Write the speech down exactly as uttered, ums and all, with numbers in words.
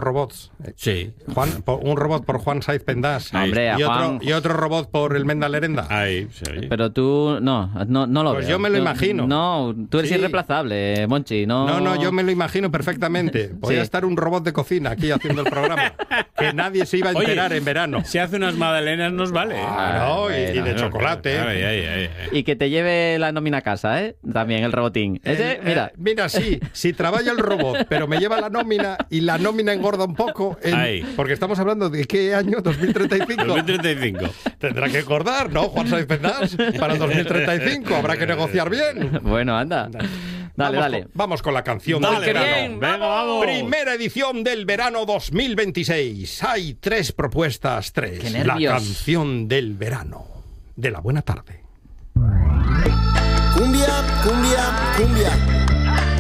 robots. Sí. Juan, por, un robot por Juan Saiz Pendas. Hombre, y, Juan... otro, y otro robot por el Menda Lerenda. Ahí, sí. Pero tú, no, no, no lo Pues veo. yo me lo Tú- imagino. No, tú eres Sí. irreemplazable, Monchi. No... No, no, yo me lo imagino perfectamente. Podría Sí. estar un robot de cocina aquí haciendo el programa. Que nadie se iba a enterar Oye, en verano. Si hace unas magdalenas nos vale. ¿eh? Claro, y, y de Claro, chocolate. claro, ay, ay, ay, ay. Y que te lleve la nómina a casa, ¿eh? También el robotín. Ese, Eh, mira. eh, mira, sí, si trabaja el robot, pero me lleva la nómina y la nómina engorda un poco, en- Ay. porque estamos hablando de qué año, dos mil treinta y cinco. dos mil treinta y cinco. Tendrá que engordar, ¿no, Juan Saiz Pendas? Para el dos mil treinta y cinco habrá que negociar bien. Bueno, anda. Dale, vamos dale. Con, vamos con la canción Dale, del verano. bien, venga, vamos. Primera edición del verano dos mil veintiséis. Hay tres propuestas, tres. Qué La nervios. canción del verano. De la buena tarde. Cumbia, cumbia, cumbia.